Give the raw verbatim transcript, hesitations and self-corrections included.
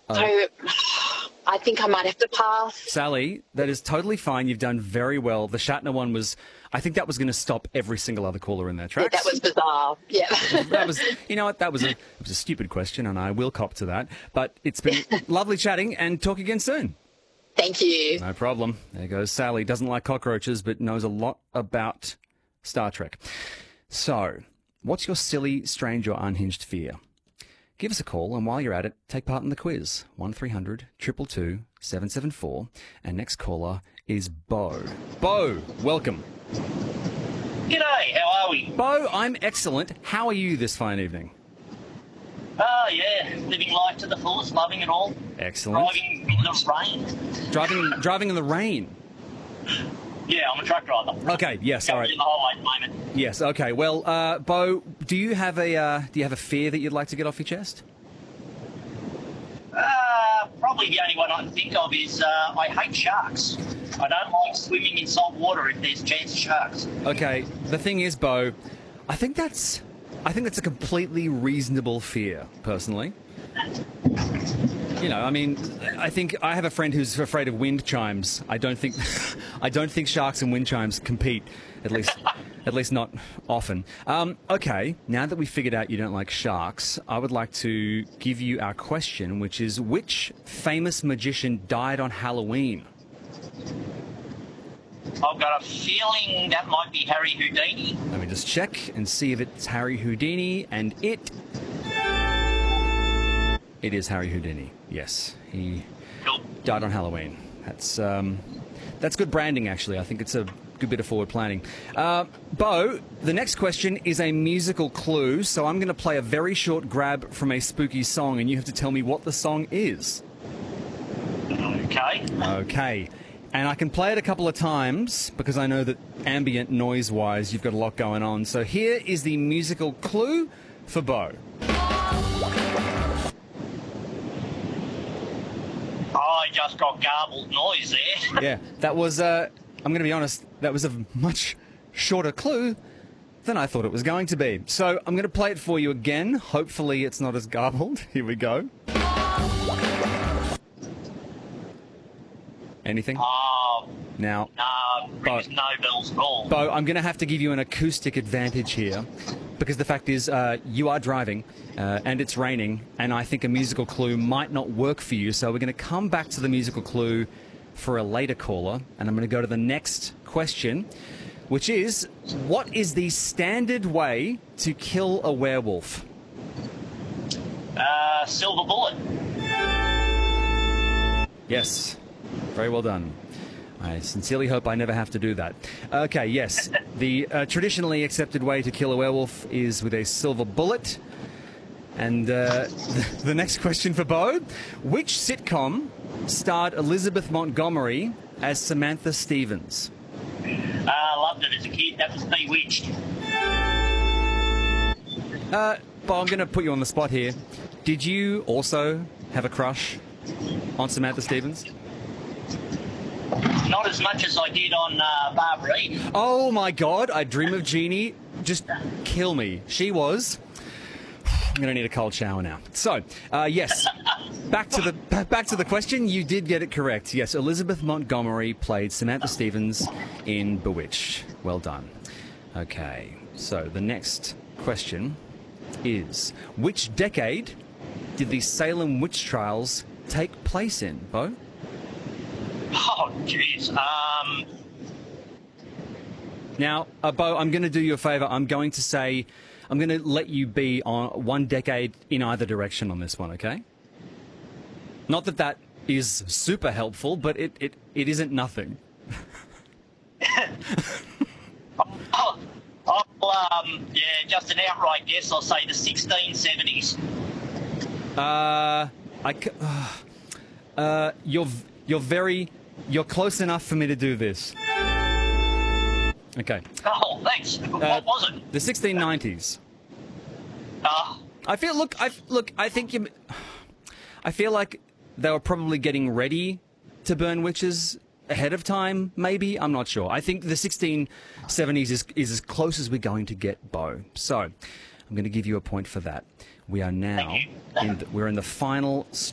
So I think I might have to pass. Sally, that is totally fine. You've done very well. The Shatner one was, I think that was going to stop every single other caller in their tracks. Yeah, that was bizarre. Yeah. That was, you know what, that was a, it was a stupid question, and I will cop to that. But it's been lovely chatting, and talk again soon. Thank you. No problem. There goes Sally. Doesn't like cockroaches, but knows a lot about Star Trek. So, what's your silly, strange, or unhinged fear? Give us a call, and while you're at it, take part in the quiz. one three hundred two two two seven seven four. And next caller is Bo. Bo, welcome. G'day, how are we? Bo, I'm excellent. How are you this fine evening? Oh, yeah, living life to the fullest, loving it all. Excellent. Driving in the rain. Driving, driving in the rain. Yeah, I'm a truck driver. Okay, yes, all Going right. in the highway at the moment. Yes, okay. Well, uh, Bo, do you have a uh, do you have a fear that you'd like to get off your chest? Uh, probably the only one I can think of is uh, I hate sharks. I don't like swimming in salt water if there's a chance of sharks. Okay, the thing is, Bo, I think that's I think that's a completely reasonable fear, personally. You know, I mean, I think I have a friend who's afraid of wind chimes. I don't think, I don't think sharks and wind chimes compete, at least, at least not often. Um, okay, now that we've figured out you don't like sharks, I would like to give you our question, which is, which famous magician died on Halloween? I've got a feeling that might be Harry Houdini. Let me just check and see if it's Harry Houdini, and it. It is Harry Houdini. Yes, he Cool. died on Halloween. That's um, that's good branding, actually. I think it's a good bit of forward planning. Uh, Bo, the next question is a musical clue, so I'm going to play a very short grab from a spooky song, and you have to tell me what the song is. Okay. Okay. And I can play it a couple of times because I know that ambient noise-wise you've got a lot going on. So here is the musical clue for Bo. I just got garbled noise there. Yeah, that was, uh, I'm going to be honest, that was a much shorter clue than I thought it was going to be. So I'm going to play it for you again. Hopefully it's not as garbled. Here we go. Anything? Oh, Now, uh, rings no bells at all. Bo, I'm going to have to give you an acoustic advantage here because the fact is uh, you are driving uh, and it's raining, and I think a musical clue might not work for you. So we're going to come back to the musical clue for a later caller, and I'm going to go to the next question, which is, what is the standard way to kill a werewolf? Uh, silver bullet. Yes. Very well done. I sincerely hope I never have to do that. Okay, yes. The uh, traditionally accepted way to kill a werewolf is with a silver bullet. And uh, the, the next question for Bo. Which sitcom starred Elizabeth Montgomery as Samantha Stevens? I uh, loved it as a kid. That was Bewitched. Uh, Bo, I'm going to put you on the spot here. Did you also have a crush on Samantha Stevens? Not as much as I did on uh, Barbara Eden. Oh my God, I Dream of Jeannie. Just kill me. She was. I'm going to need a cold shower now. So, uh, yes, back to the back to the question. You did get it correct. Yes, Elizabeth Montgomery played Samantha Stevens in Bewitched. Well done. Okay, so the next question is, which decade did the Salem witch trials take place in, Bo? Oh, jeez. Um, Now, uh, Bo, I'm going to do you a favour. I'm going to say, I'm going to let you be on one decade in either direction on this one, okay? Not that that is super helpful, but it, it, it isn't nothing. oh, I'll, um, yeah, just an outright guess. I'll say the sixteen seventies. Uh, I, c- uh, uh, you're, v- you're very, you're close enough for me to do this. Okay. Oh, thanks. Uh, What was it? The sixteen nineties. Uh, I feel, look, I, look, I think you, I feel like they were probably getting ready to burn witches ahead of time, maybe. I'm not sure. I think the sixteen seventies is, is as close as we're going to get, Bo. So, I'm going to give you a point for that. We are now, in the, we're in the final